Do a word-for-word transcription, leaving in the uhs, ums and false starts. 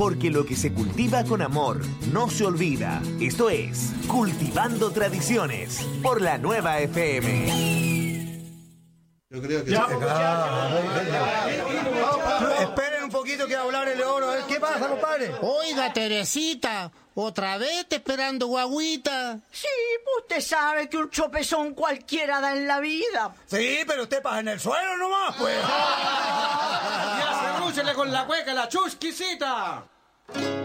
porque lo que se cultiva con amor no se olvida. Esto es Cultivando Tradiciones por la Nueva F M. Yo creo que... Ya, sí. Esperen un poquito que va a hablar el oro. A ver, ¿qué pasa, compadre? Oiga, Teresita, ¿otra vez te esperando guaguita? Sí, usted sabe que un chopezón cualquiera da en la vida. Sí, pero usted pasa en el suelo nomás, pues. ¡Ya se rúchele con la cueca, la chusquisita!